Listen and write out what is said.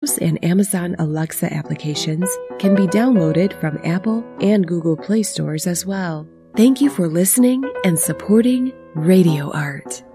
Labs and Amazon Alexa applications can be downloaded from Apple and Google Play stores as well. Thank you for listening and supporting Radio Art.